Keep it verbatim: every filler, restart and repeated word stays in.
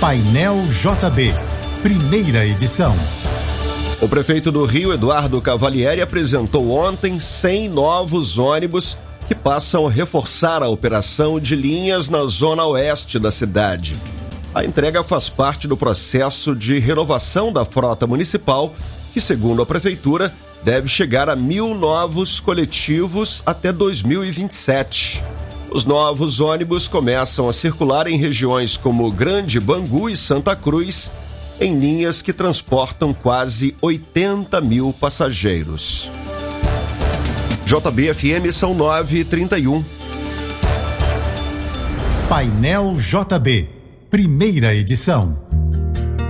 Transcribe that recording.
Painel J B, primeira edição. O prefeito do Rio, Eduardo Cavalieri, apresentou ontem cem novos ônibus que passam a reforçar a operação de linhas na zona oeste da cidade. A entrega faz parte do processo de renovação da frota municipal, que, segundo a prefeitura, deve chegar a mil novos coletivos até dois mil e vinte e sete. Os novos ônibus começam a circular em regiões como Grande Bangu e Santa Cruz, em linhas que transportam quase oitenta mil passageiros. J B F M são nove e trinta e um. Painel J B, primeira edição.